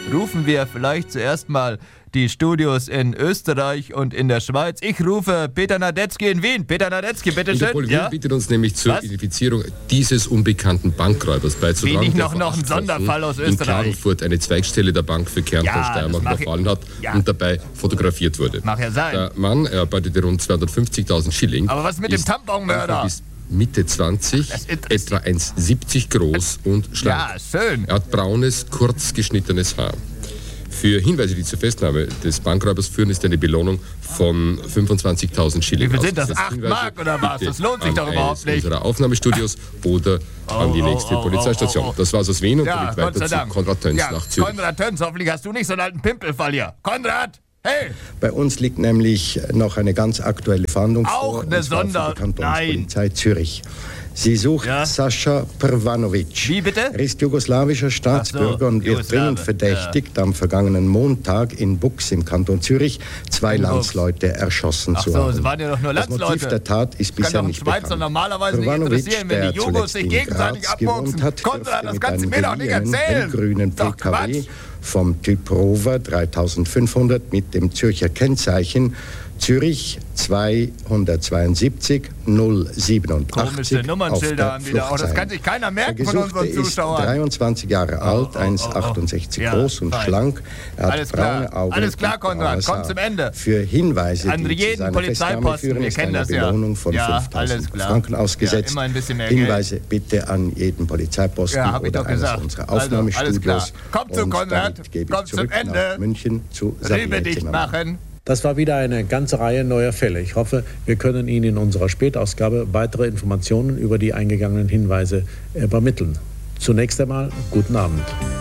rufen wir vielleicht zuerst mal die Studios in Österreich und in der Schweiz. Ich rufe Peter Nadetzky in Wien. Peter Nadetzky, bitteschön. Interpol Wien bittet uns nämlich zur Identifizierung dieses unbekannten Bankräubers beizutragen. Bin ich noch ein Sonderfall aus Österreich? In Klagenfurt eine Zweigstelle der Bank für Kärnten und Steiermark überfallen hat und dabei fotografiert wurde. Mag ja sein. Der Mann erarbeitete rund 250.000 Schilling. Aber was mit dem Tamponmörder? Mitte 20, etwa 1,70 groß und schlank. Ja, schön. Er hat braunes, kurz geschnittenes Haar. Für Hinweise, die zur Festnahme des Bankräubers führen, ist eine Belohnung von 25.000 Schilling. Wie viel sind das? 8 Mark oder was? Das lohnt sich doch überhaupt nicht. Unserer Aufnahmestudios oder an die nächste Polizeistation. Das war's aus Wien und ja, geht weiter zu Konrad Töns nach Zürich. Konrad Töns, hoffentlich hast du nicht so einen alten Pimpelfall hier. Konrad! Hey! Bei uns liegt nämlich noch eine ganz aktuelle Fahndung vor, und zwar von der Kantonspolizei Zürich. Sie sucht Sascha Pervanovic. Wie bitte? Er ist jugoslawischer Staatsbürger und wird dringend verdächtigt, am vergangenen Montag in Bux im Kanton Zürich 2 Landsleute erschossen zu haben. Es waren ja doch nur Landsleute. Das Motiv der Tat ist bisher nicht bekannt. Normalerweise nicht interessieren, wenn die Jugos sich gegenseitig abboxen. Konrad, das kannst du mir doch nicht erzählen. Grünen PKW vom Typ Rover 3500 mit dem Zürcher Kennzeichen Zürich 272 087. Komische Nummernschilder haben die da auch. Das kann sich keiner merken von unseren Zuschauern. Er ist 23 Jahre alt, 1,68 groß und schlank. Er hat braune Augen. Alles klar, Konrad, komm zum Ende. Für Hinweise, an die jeden zu seiner Polizeiposten, führen, wir ist kennen eine das ja. Belohnung von 5.000 Franken ausgesetzt. Immer ein bisschen mehr Hinweise bitte an jeden Polizeiposten oder eines unserer Aufnahmestudios. Komm zu Konrad, komm zum Ende. München zu Rübe dich machen. Das war wieder eine ganze Reihe neuer Fälle. Ich hoffe, wir können Ihnen in unserer Spätausgabe weitere Informationen über die eingegangenen Hinweise übermitteln. Zunächst einmal guten Abend.